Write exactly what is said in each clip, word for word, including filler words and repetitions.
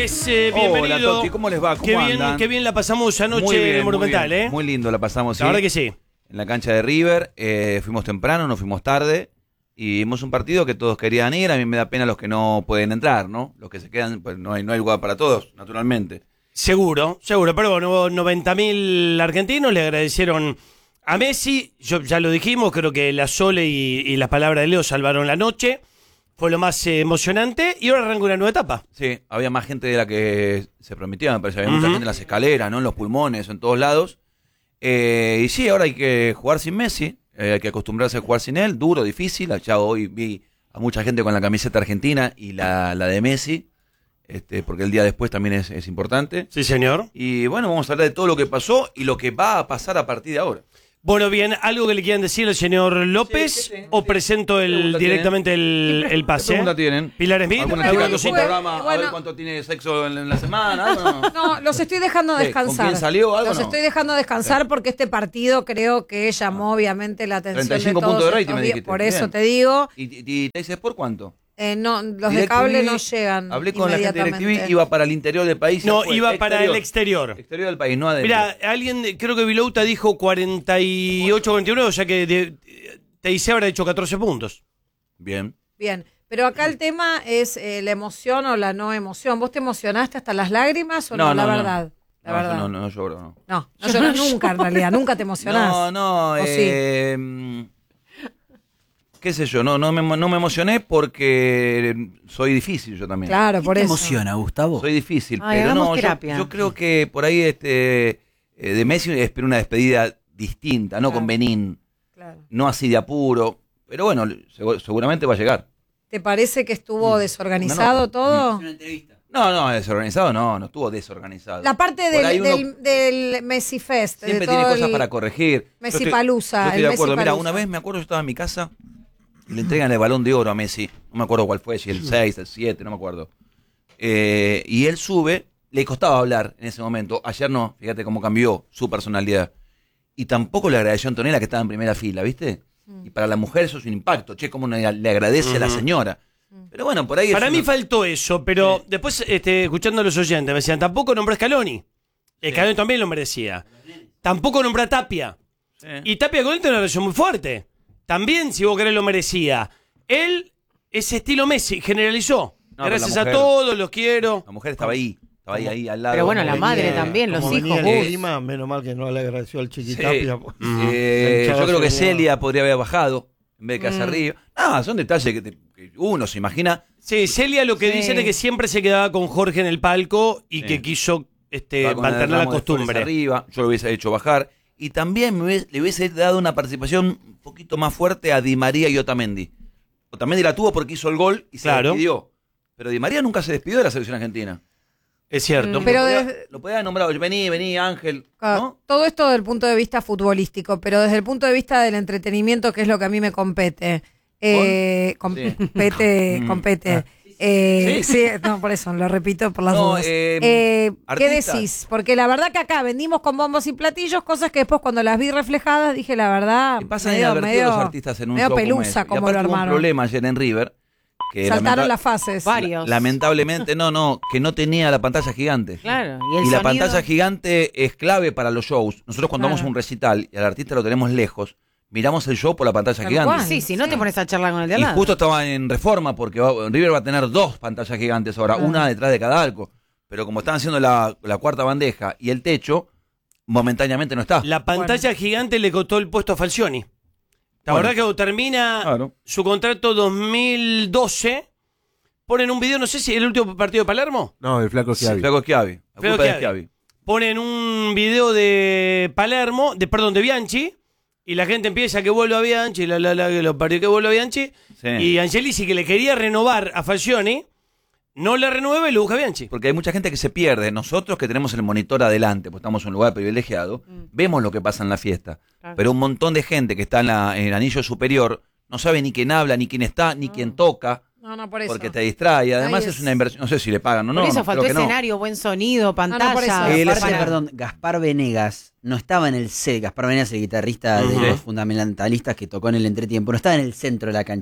Es, eh, bienvenido. Hola, Toti, ¿cómo les va? ¿Cómo qué andan? bien, qué bien la pasamos anoche Muy bien, en el Monumental, muy bien, ¿eh? Muy lindo la pasamos, sí. La verdad que sí. En la cancha de River, eh, fuimos temprano, no fuimos tarde. Y vimos un partido que todos querían ir. A mí me da pena los que no pueden entrar, ¿no? Los que se quedan, pues no hay, no hay lugar para todos, naturalmente. Seguro, seguro. Pero bueno, noventa mil argentinos le agradecieron a Messi. Yo, ya lo dijimos, creo que la Sole y, y las palabras de Leo salvaron la noche. Fue lo más eh, emocionante y ahora arranca una nueva etapa. Sí, había más gente de la que se prometía, me parece. Había Uh-huh. mucha gente en las escaleras, ¿no? En los pulmones, en todos lados. Eh, y sí, ahora hay que jugar sin Messi. Eh, hay que acostumbrarse a jugar sin él. Duro, difícil. Ya hoy vi a mucha gente con la camiseta argentina y la, la de Messi. Este, porque el día después también es, es importante. Sí, señor. Y bueno, vamos a hablar de todo lo que pasó y lo que va a pasar a partir de ahora. Bueno, bien, ¿algo que le quieran decir al señor López? Sí, sí, ¿O sí. presento ¿Qué el, pregunta directamente el, el ¿Qué pase? pregunta tienen? Pilar Smith, ¿Alguna ¿alguna chica que fue un cosita? programa a Bueno. ver cuánto tiene sexo en, en la semana? ¿Algo no? No, los estoy dejando Sí, descansar. ¿con quién salió? ¿Algo Los no? estoy dejando descansar porque este partido creo que llamó obviamente la atención treinta y cinco de todos puntos de rating, estos me días. dijiste. Por eso Bien. te digo, ¿Y, y, y te dices por cuánto? eh, no, los de DirecTV, cable no llegan Hablé con la gente de inmediatamente. DirecTV, iba para el interior del país. No, fue, iba para el exterior. Exterior del país, no adentro. Mira, alguien, de- creo que Vilouta dijo cuarenta y ocho cuarenta y uno, o sea que de, T I C habrá hecho catorce puntos. Bien. Bien, pero acá el tema es eh, la emoción o la no emoción. ¿Vos te emocionaste hasta las lágrimas o no? la verdad. La no, verdad. No, no, no lloro, no. No, no lloras nunca en realidad, nunca te emocionás. No, no, ¿O eh, qué sé yo, no, no, me, no me emocioné porque soy difícil yo también. Claro, por ¿Qué te eso. emociona, Gustavo? Soy difícil, Ay, pero hagamos no, yo, terapia. yo creo que por ahí este eh, de Messi espero una despedida distinta, no Claro. con Benín, Claro. no así de apuro, pero bueno, segu- seguramente va a llegar. ¿Te parece que estuvo desorganizado No, no. todo? Una entrevista. No, no, desorganizado no, no estuvo desorganizado. La parte Por ahí del, uno del, del Messi Fest. de siempre todo tiene cosas el- para corregir. Yo Messi estoy- Palusa, Yo estoy el de acuerdo. Messi Mira, Palusa. una vez me acuerdo, yo estaba en mi casa y le entregan el balón de oro a Messi. No me acuerdo cuál fue, si el seis, el siete, no me acuerdo. Eh, y él sube, le costaba hablar en ese momento. Ayer no, fíjate cómo cambió su personalidad. Y tampoco le agradeció a Antonella, que estaba en primera fila, ¿viste? Y para la mujer eso es un impacto. Che, cómo le le agradece a la señora. Pero bueno, por ahí es Para mí una- faltó eso, pero después, este, escuchando a los oyentes, me decían, tampoco nombró a Scaloni. Scaloni también lo merecía. Tampoco nombró a Tapia. Sí. Y Tapia con él tiene una relación muy fuerte. También, si vos querés, lo merecía. Él, ese estilo Messi, generalizó. No, pero Gracias la a mujer- todos, los quiero. La mujer estaba ahí, estaba ahí, ahí al lado. Pero bueno, la Venía- madre también, los Como hijos. venía el Uy. clima, menos mal que no le agradeció al Sí. Chiquitapia. Eh, El yo creo que chavo se venía- Celia podría haber bajado en vez de Mm. Casarillo. Ah, son detalles que, te- que uno se imagina. Sí, Celia lo que Sí. dicen es que siempre se quedaba con Jorge en el palco y Sí. que quiso este, Va con el mantener la ramo de flores costumbre. arriba, yo lo hubiese hecho bajar. Y también me hubiese- le hubiese dado una participación un poquito más fuerte a Di María y Otamendi. Otamendi la tuvo porque hizo el gol y se Claro. despidió. Pero Di María nunca se despidió de la selección argentina. Es cierto. Mm, Pero lo, podía, desde- lo podía haber nombrado, vení, vení, Ángel. Claro, ¿No? todo esto desde el punto de vista futbolístico, pero desde el punto de vista del entretenimiento, que es lo que a mí me compete. Eh, ¿Con? Sí. compete, Mm. compete. Eh, Sí. sí, no, por eso, lo repito por las No, dudas. eh, Eh, ¿Qué artistas. decís? Porque la verdad que acá vendimos con bombos y platillos cosas que después cuando las vi reflejadas dije la verdad. ¿Qué pasa medio, inadvertido medio, los artistas en un medio show como pelusa ese? Y como lo aparte hubo un armaron. problema ayer en River. Que Saltaron lamenta- las fases. Varios. Lamentablemente, no, no, que no tenía la pantalla gigante. Claro. Y, Y, el la sonido- pantalla gigante es clave para los shows. Nosotros cuando Claro. vamos a un recital y al artista lo tenemos lejos, miramos el show por la pantalla Tal gigante. cual. Sí, si no te pones a charlar con el de al Y lado. justo estaba en reforma porque va- River va a tener dos pantallas gigantes ahora, Claro. una detrás de cada arco. Pero como están haciendo la, la cuarta bandeja y el techo, momentáneamente no está. La pantalla gigante le costó el puesto a Falcioni. La Bueno. verdad que cuando termina Claro. su contrato dos mil doce, ponen un video, no sé si el último partido de Palermo, No, el flaco Sí, Schiavi. Flaco Schiavi. La Flaco culpa de Schiavi. Schiavi. ponen un video de Palermo, de perdón, de Bianchi, y la gente empieza que vuelva Bianchi, la la la que lo perdió que vuelva Bianchi, Sí. y Angelici que le quería renovar a Falcioni, no le renueva y lo busca Bianchi. Porque hay mucha gente que se pierde. Nosotros que tenemos el monitor adelante, pues estamos en un lugar privilegiado, vemos lo que pasa en la fiesta. Claro. Pero un montón de gente que está en, la- en el anillo superior no sabe ni quién habla, ni quién está, ni quién toca, No, no, por eso. porque te distrae. Además Ahí es es. una inversión, no sé si le pagan o no. Por eso no, faltó creo que no. escenario, buen sonido, no, por pantalla. eso. Eh, Él le es pasa, el- perdón, Gaspar Venegas no estaba en el C. Gaspar Venegas, el guitarrista Ujú. de los fundamentalistas que tocó en el entretiempo, no estaba en el centro de la cancha.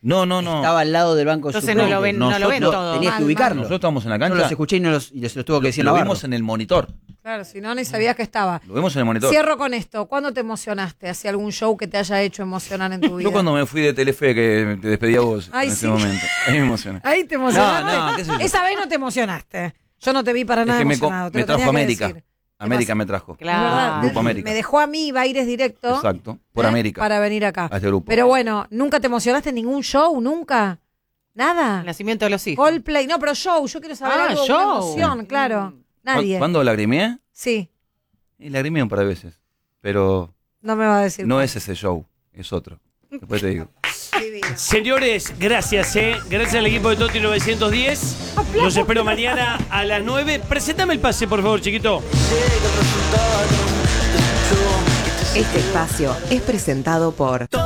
No, no, no. Estaba al lado del banco Entonces suplente. no lo ven, no lo ven Nosotros- todo. Tenías Mal, que ubicarlo. Nosotros estábamos en la Yo cancha. los escuché y, no los, y les los tuvo que decir lo Navarro. vimos en el monitor. Claro, si no, ni sabías que estaba. Lo vimos en el monitor. Cierro con esto. ¿Cuándo te emocionaste? ¿Hacía algún show que te haya hecho emocionar en tu vida? Yo cuando me fui de Telefe, que te despedí a vos Ay, en sí. ese momento. Ahí me emocioné. Ahí te emocionaste. No, no, qué sé yo. Esa vez no te emocionaste. Yo no te vi para Es nada que me, co- emocionado. te me lo tenía trajo que América. decir. América pasa? me trajo. Es verdad, Claro. Grupo de- América. Me dejó a mí Baires directo. Exacto. Por ¿eh? América. Para venir acá. A este grupo. Pero bueno, ¿nunca te emocionaste en ningún show? ¿Nunca? ¿Nada? El nacimiento de los hijos. Coldplay. No, pero show. Yo quiero saber Ah, algo de show. una emoción, claro. Nadie. ¿Cu- ¿Cuándo lagrimeé? Sí. Y lagrimeé un par de veces. Pero No me va a decir. no es ese show, es otro. Después te digo. Divino. Señores, gracias, ¿eh? Gracias al equipo de Toti novecientos diez. Los espero mañana a las nueve. Preséntame el pase, por favor, chiquito. Este espacio es presentado por